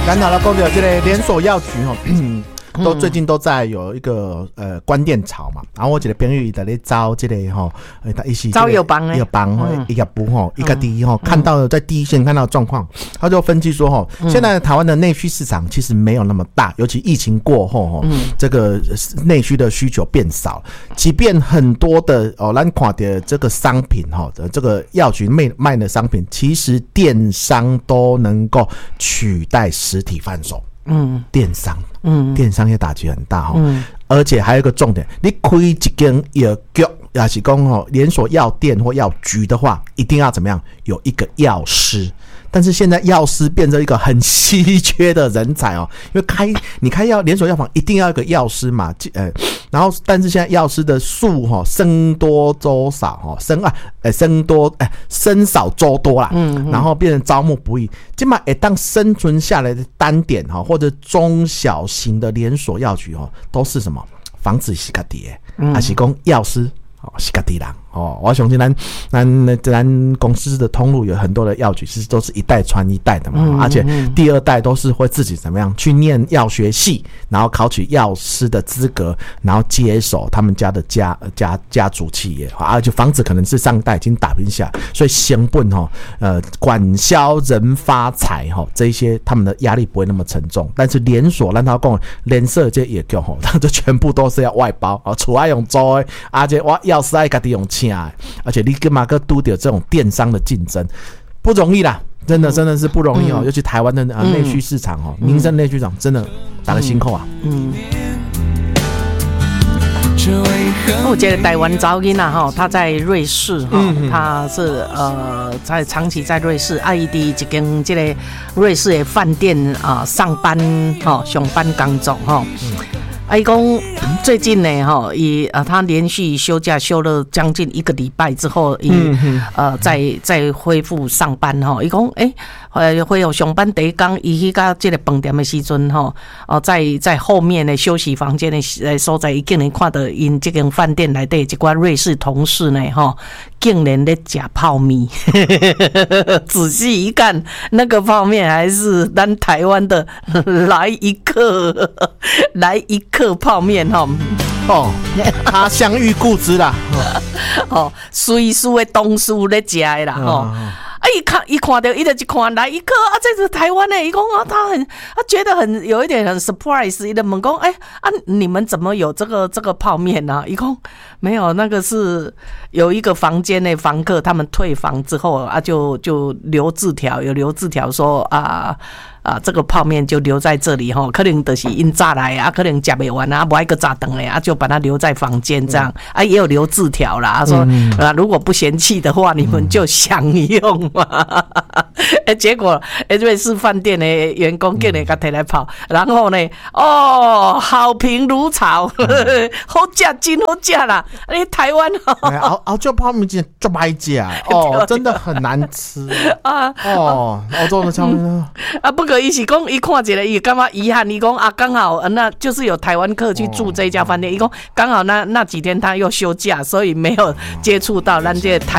刚才讲的这个连锁药局都最近都在有一个关店潮嘛，然后我一个朋友在咧招这个他一起招药房一个帮一个不一个第一看到在第一线看到状况，他就分析说现在台湾的内需市场其实没有那么大，尤其疫情过后这个内需的需求变少，即便很多的咱看的这个商品的这个药局卖的商品，其实电商都能够取代实体贩售。电商也打击很大而且还有一个重点，你开一间药局也是说连锁药店或药局的话，一定要怎么样？有一个药师。但是现在药师变成一个很稀缺的人才因为你开连锁药房一定要一个药师嘛，然后但是现在药师的数僧多粥少僧少粥多啦，然后变成招募不易。现在当生存下来的单点或者中小型的连锁药局都是什么？房子是自己的，还是说药师是自己人我相信咱公司的通路有很多的药局，其实都是一代传一代的嘛，而且第二代都是会自己怎么样去念药学系，然后考取药师的资格，然后接手他们家的家族企业而且房子可能是上代已经打拼下，所以成本管销人发财这一些他们的压力不会那么沉重。但是连锁让他讲连锁这也叫这全部都是要外包厝爱用租的，而且我药师爱自己用请，而且你干嘛个拄到这种电商的竞争不容易啦，真的是不容易尤其台湾的内需市场民生内需市场真的打得辛苦啊。 我觉得台湾早囡仔他在瑞士他是在长期在瑞士伊伫一间这个瑞士的饭店上班上班工作他说最近呢他连续休假休了将近1个礼拜之后再恢复上班他说恢复上班第一天他去到这个饭店的时候在后面的休息房间的所在他竟然看到因这间饭店内底一些瑞士同事呢竟然在吃泡面仔细一看那个泡面还是咱台湾的来一克泡面他享誉故知啦瑞士的同事在吃的啦一看到他就看来一克这是台湾的，他说他觉得有一点很 surprise， 他问说你们怎么有这个泡面呢？他说没有，那个是有一个房间的房客他们退房之后就留字条，有留字条说这个泡面就留在这里可能就是因炸来可能吃不完不爱个炸等嘞就把它留在房间这样也有留字条啦，说如果不嫌弃的话，你们就享用嘛。结果瑞士饭店的员工竟然给他提来泡，然后呢好评如潮好吃真好吃啦！台湾澳洲泡面真的不爱吃真的很难吃澳洲的泡面不可以是说他看起来他感觉遗憾，他说刚好那就是有台湾客去住这家饭店，他说刚好那几天他又休假，所以没有接触到咱这台